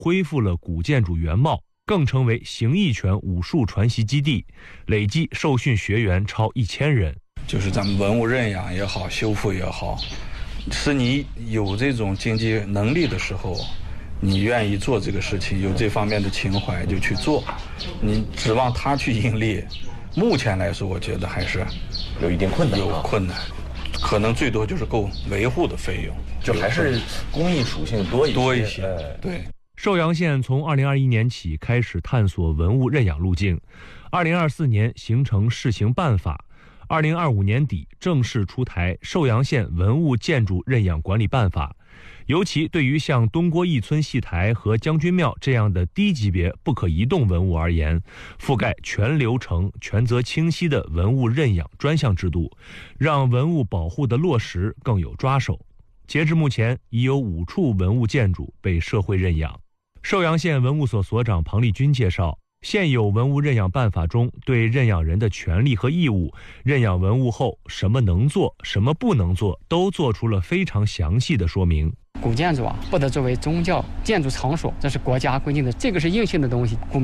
恢复了古建筑原貌，更成为形意拳武术传习基地，累计受训学员超1000人。 就是咱们文物认养也好，修复也好，是你有这种经济能力的时候，你愿意做这个事情，有这方面的情怀就去做。你指望他去盈利，目前来说，我觉得还是有一定困难， 有困难，可能最多就是够维护的费用， 就还是公益属性多一些。 对。 寿阳县从2021年起开始探索文物认养路径，2024年形成试行办法，2025年底正式出台寿阳县文物建筑认养管理办法。尤其对于像东郭义村戏台和将军庙这样的低级别不可移动文物而言，覆盖全流程、权责清晰的文物认养专项制度，让文物保护的落实更有抓手。截至目前，已有5处文物建筑被社会认养。寿阳县文物所所长庞立军介绍，现有文物认养办法中对认养人的权利和义务、认养文物后什么能做、什么不能做，都做出了非常详细的说明。 古建筑不得作为宗教建筑场所，这是国家规定的，这个是硬性的东西。